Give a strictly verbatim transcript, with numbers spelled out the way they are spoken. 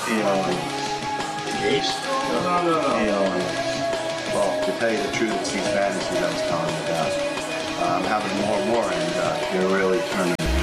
you know, Engaged? no, no, no, no. You know, well, to tell you the truth, it's these fantasies I was telling you about. Uh, I'm having more and more, and uh, they're really turning